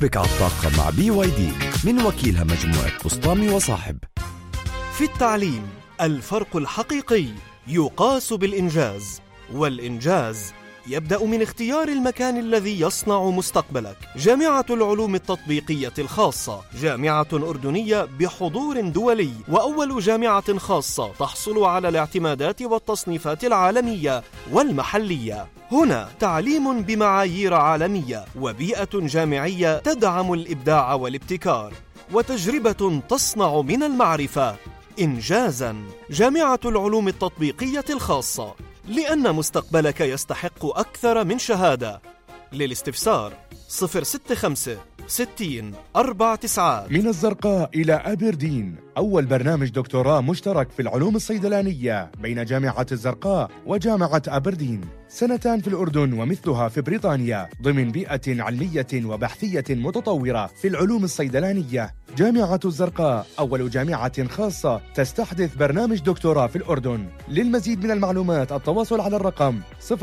اشبك على الطاقة مع BYD من وكيلها مجموعة بسطامي وصاحب. في التعليم الفرق الحقيقي يقاس بالإنجاز، والإنجاز يبدأ من اختيار المكان الذي يصنع مستقبلك. جامعة العلوم التطبيقية الخاصة جامعة أردنية بحضور دولي، وأول جامعة خاصة تحصل على الاعتمادات والتصنيفات العالمية والمحلية. هنا تعليم بمعايير عالمية، وبيئة جامعية تدعم الإبداع والابتكار، وتجربة تصنع من المعرفة إنجازاً. جامعة العلوم التطبيقية الخاصة، لأن مستقبلك يستحق أكثر من شهادة. للاستفسار 065 60 49. من الزرقاء إلى أبردين، أول برنامج دكتوراه مشترك في العلوم الصيدلانية بين جامعة الزرقاء وجامعة أبردين. 2 سنين في الأردن ومثلها في بريطانيا، ضمن بيئة علمية وبحثية متطورة في العلوم الصيدلانية. جامعة الزرقاء أول جامعة خاصة تستحدث برنامج دكتوراه في الأردن. للمزيد من المعلومات التواصل على الرقم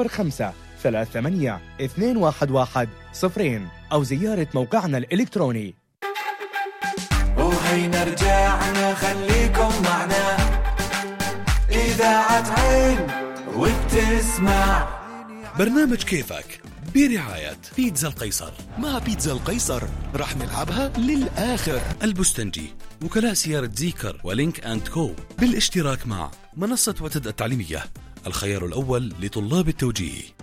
0538-211-0 أو زيارة موقعنا الإلكتروني. وهينا رجعنا، خليكم معنا، إذاعة عين وبتسمع برنامج كيفك برعاية بيتزا القيصر. مع بيتزا القيصر رح نلعبها للآخر. البستنجي، وكلاء سيارة زيكر ولينك أند كو، بالاشتراك مع منصة وتد التعليمية، الخيار الأول لطلاب التوجيه.